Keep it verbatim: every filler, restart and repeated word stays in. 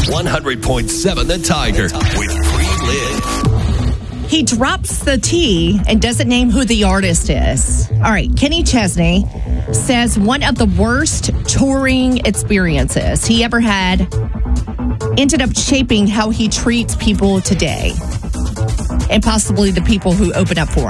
one hundred point seven The Tiger with Pre-Lit. He drops the T and doesn't name who the artist is. All right, Kenny Chesney says one of the worst touring experiences he ever had ended up shaping how he treats people today, and possibly the people who open up for him.